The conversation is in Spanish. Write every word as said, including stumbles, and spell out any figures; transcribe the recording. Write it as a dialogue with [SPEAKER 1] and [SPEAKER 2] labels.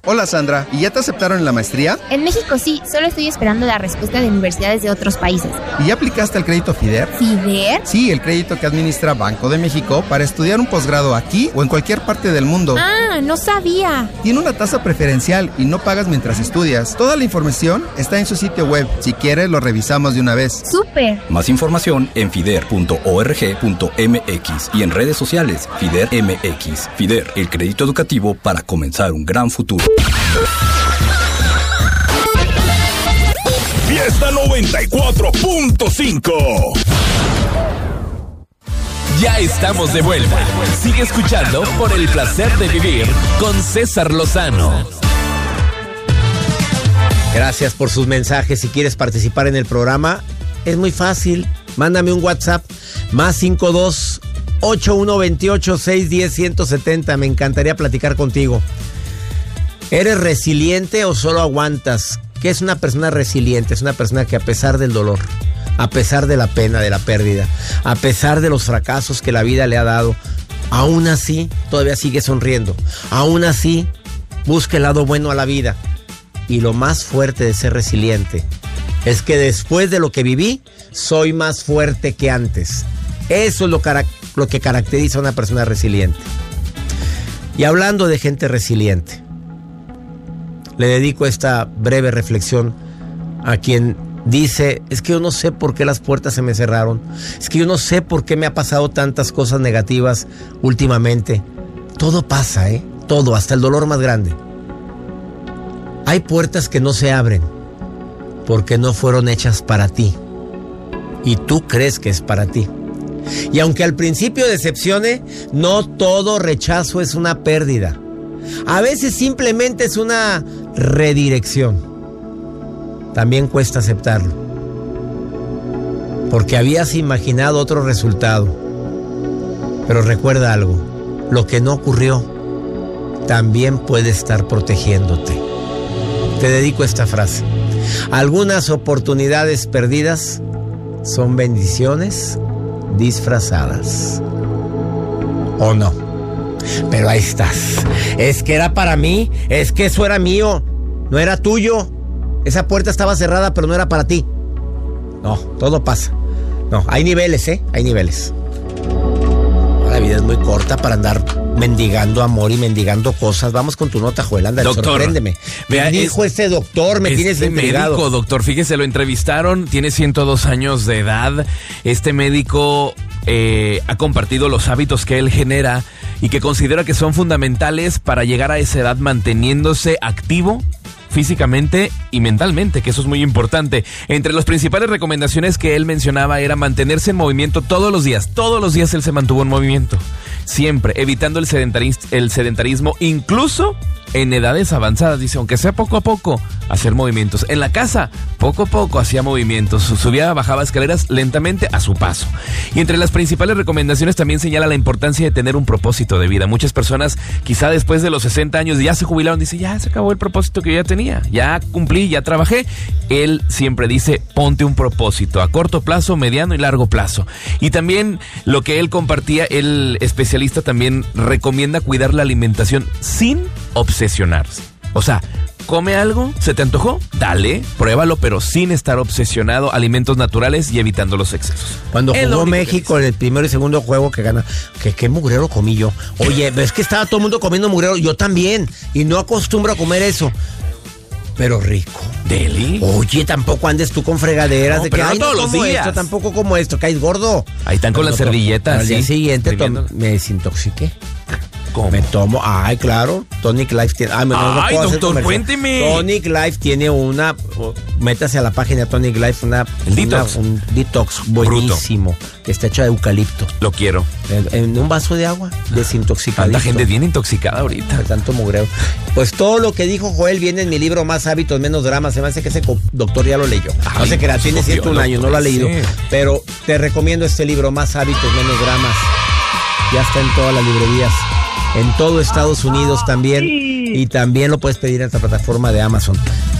[SPEAKER 1] Hola Sandra, ¿y ya te aceptaron en la maestría?
[SPEAKER 2] En México sí, solo estoy esperando la respuesta de universidades de otros países.
[SPEAKER 1] ¿Y ya aplicaste al crédito FIDER?
[SPEAKER 2] ¿FIDER?
[SPEAKER 1] Sí, el crédito que administra Banco de México para estudiar un posgrado aquí o en cualquier parte del mundo.
[SPEAKER 2] Ah, no sabía.
[SPEAKER 1] Tiene una tasa preferencial y no pagas mientras estudias. Toda la información está en su sitio web. Si quieres, lo revisamos de una vez.
[SPEAKER 2] ¡Súper!
[SPEAKER 3] Más información en fider punto org punto m x y en redes sociales FIDER M X. FIDER, el crédito educativo para comenzar un gran futuro.
[SPEAKER 4] Fiesta noventa y cuatro punto cinco.
[SPEAKER 5] Ya estamos de vuelta. Sigue escuchando Por el placer de vivir con César Lozano.
[SPEAKER 6] Gracias por sus mensajes. Si quieres participar en el programa, es muy fácil. Mándame un WhatsApp más cinco dos ocho uno veintiocho seis diez ciento setenta. Me encantaría platicar contigo. ¿Eres resiliente o solo aguantas? ¿Qué es una persona resiliente? Es una persona que a pesar del dolor, a pesar de la pena, de la pérdida, a pesar de los fracasos que la vida le ha dado, aún así todavía sigue sonriendo. Aún así busca el lado bueno a la vida. Y lo más fuerte de ser resiliente es que después de lo que viví, soy más fuerte que antes. Eso es lo, cara- lo que caracteriza a una persona resiliente. Y hablando de gente resiliente, le dedico esta breve reflexión a quien dice: es que yo no sé por qué las puertas se me cerraron, es que yo no sé por qué me ha pasado tantas cosas negativas últimamente. Todo pasa, ¿eh? Todo, hasta el dolor más grande. Hay puertas que no se abren porque no fueron hechas para ti y tú crees que es para ti. Y aunque al principio decepcione, no todo rechazo es una pérdida. A veces simplemente es una redirección. También cuesta aceptarlo, porque habías imaginado otro resultado. Pero recuerda algo: lo que no ocurrió también puede estar protegiéndote. Te dedico esta frase: algunas oportunidades perdidas son bendiciones disfrazadas. ¿O no? Pero ahí estás. Es que era para mí, es que eso era mío, no era tuyo. Esa puerta estaba cerrada, pero no era para ti. No, todo pasa. No, hay niveles, ¿eh? Hay niveles. La vida es muy corta para andar mendigando amor y mendigando cosas. Vamos con tu nota, Joel, anda,
[SPEAKER 5] doctor,
[SPEAKER 6] sorpréndeme.
[SPEAKER 5] Vea,
[SPEAKER 6] Me dijo
[SPEAKER 5] es,
[SPEAKER 6] este doctor, me
[SPEAKER 5] este
[SPEAKER 6] tienes intrigado.
[SPEAKER 5] médico, doctor, fíjese, lo entrevistaron, tiene ciento dos años de edad. Este médico eh, ha compartido los hábitos que él genera y que considera que son fundamentales para llegar a esa edad manteniéndose activo físicamente y mentalmente, que eso es muy importante. Entre las principales recomendaciones que él mencionaba era mantenerse en movimiento todos los días. Todos los días él se mantuvo en movimiento, siempre, evitando el sedentarismo, el sedentarismo, incluso en edades avanzadas. Dice, aunque sea poco a poco, hacer movimientos. En la casa, poco a poco hacía movimientos. Subía, bajaba escaleras lentamente a su paso. Y entre las principales recomendaciones también señala la importancia de tener un propósito de vida. Muchas personas, quizá después de los sesenta años, ya se jubilaron, dice, ya se acabó el propósito que yo ya tenía. Ya cumplí, ya trabajé. Él siempre dice, ponte un propósito a corto plazo, mediano y largo plazo. Y también lo que él compartía, el especialista también recomienda cuidar la alimentación sin obsesionarse. O sea, come algo, ¿se te antojó? Dale, pruébalo, pero sin estar obsesionado. Alimentos naturales y evitando los excesos.
[SPEAKER 6] Cuando jugó México en el primero y segundo juego que gana, que qué mugrero comí yo. Oye, es que estaba todo el mundo comiendo mugrero, yo también, y no acostumbro a comer eso. Pero rico.
[SPEAKER 5] ¿Deli?
[SPEAKER 6] Oye, tampoco andes tú con fregaderas
[SPEAKER 5] no,
[SPEAKER 6] de que
[SPEAKER 5] pero no
[SPEAKER 6] ay,
[SPEAKER 5] todos
[SPEAKER 6] no
[SPEAKER 5] los
[SPEAKER 6] como
[SPEAKER 5] días.
[SPEAKER 6] Esto, tampoco como esto, caes gordo.
[SPEAKER 5] Ahí están con
[SPEAKER 6] pero
[SPEAKER 5] las
[SPEAKER 6] no,
[SPEAKER 5] servilletas.
[SPEAKER 6] Al día
[SPEAKER 5] ¿sí?
[SPEAKER 6] siguiente to- me desintoxiqué.
[SPEAKER 5] ¿Cómo?
[SPEAKER 6] Me tomo, ay, claro, Tonic Life tiene. Ay, no, no
[SPEAKER 5] ay
[SPEAKER 6] puedo
[SPEAKER 5] doctor,
[SPEAKER 6] hacer
[SPEAKER 5] cuénteme.
[SPEAKER 6] Tonic Life tiene una, métase a la página de Tonic Life, una,
[SPEAKER 5] El detox.
[SPEAKER 6] una un detox buenísimo, Bruto. Que está hecho de eucalipto.
[SPEAKER 5] Lo quiero.
[SPEAKER 6] En, en un vaso de agua, desintoxicadito.
[SPEAKER 5] Tanta gente bien intoxicada ahorita.
[SPEAKER 6] De tanto mugreo. Pues todo lo que dijo Joel viene en mi libro Más hábitos, menos dramas. Se me hace que ese doctor ya lo leyó.
[SPEAKER 5] Ay,
[SPEAKER 6] no sé qué era, tiene ciento un años, no lo ha leído. Pero te recomiendo este libro, Más hábitos, menos dramas. Ya está en todas las librerías. En todo Estados Unidos también. Y también lo puedes pedir en esta plataforma de Amazon.